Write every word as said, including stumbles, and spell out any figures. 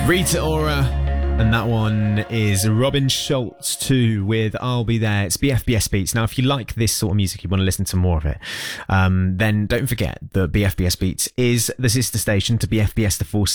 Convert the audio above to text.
Rita Ora, and that one is Robin Schulz too with I'll Be There. It's B F B S Beats. Now, if you like this sort of music, you want to listen to more of it, um, then don't forget that B F B S Beats is the sister station to B F B S the Full